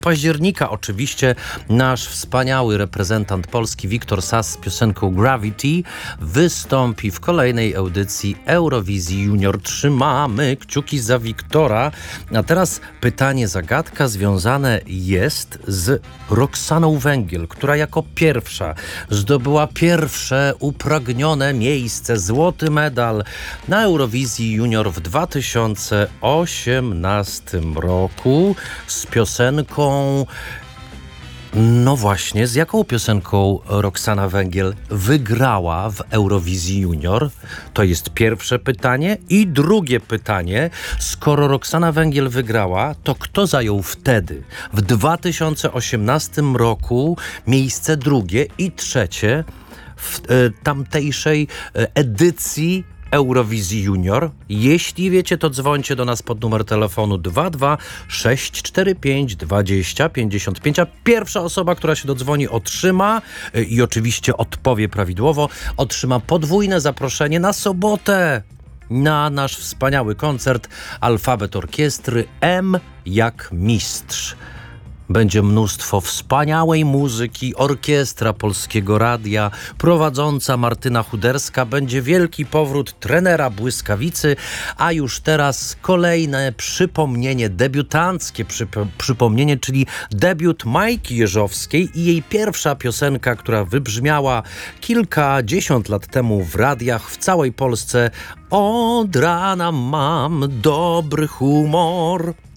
października oczywiście nasz wspaniały reprezentant Polski Wiktor Sass z piosenką Gravity wystąpi w kolejnej audycji Eurowizji Junior. Trzymamy kciuki za Wiktora. A teraz pytanie, zagadka związane jest z Roxaną Węgiel, która jako pierwsza zdobyła pierwsze upragnione miejsce, złoty medal na Eurowizji Junior w 2018 roku z piosenką. No właśnie, z jaką piosenką Roxana Węgiel wygrała w Eurowizji Junior? To jest pierwsze pytanie. I drugie pytanie, skoro Roxana Węgiel wygrała, to kto zajął wtedy, w 2018 roku, miejsce drugie i trzecie w tamtejszej edycji Eurowizji Junior? Jeśli wiecie, to dzwońcie do nas pod numer telefonu 22 645 20 55, a pierwsza osoba, która się dodzwoni, otrzyma i oczywiście odpowie prawidłowo, otrzyma podwójne zaproszenie na sobotę na nasz wspaniały koncert Alfabet Orkiestry M jak Mistrz. Będzie mnóstwo wspaniałej muzyki, orkiestra Polskiego Radia, prowadząca Martyna Chuderska, będzie wielki powrót trenera Błyskawicy, a już teraz kolejne przypomnienie, debiutanckie przypomnienie, czyli debiut Majki Jeżowskiej i jej pierwsza piosenka, która wybrzmiała kilkadziesiąt lat temu w radiach w całej Polsce. Od rana mam dobry humor.